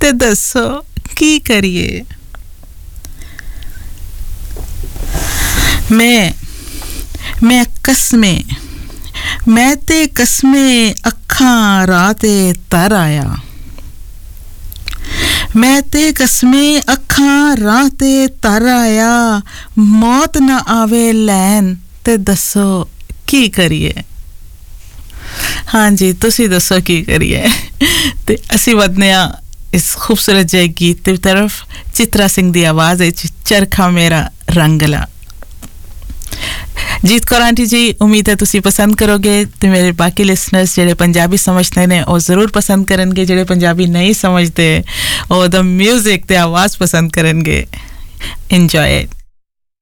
ते दसो की करिए मैं कसमें मैं ते कसमें अखां राते तर आया मैं ते कसमें अखां राते तर आया मौत ना आवे लैन ते दसो की करिए हाँ जी तुसी दसो की करिए ते असी वधने आ इस खूबसूरत जय गीत की तरफ चित्रा सिंह दी आवाज है चरखा मेरा रंगला जीत कौर आंटी जी उम्मीद है तुसी पसंद करोगे ते मेरे बाकी लिसनर्स जेडे पंजाबी समझते ने ओ जरूर पसंद करेंगे जेडे पंजाबी नहीं समझते ओ द म्यूजिक ते आवाज पसंद करेंगे एंजॉय इट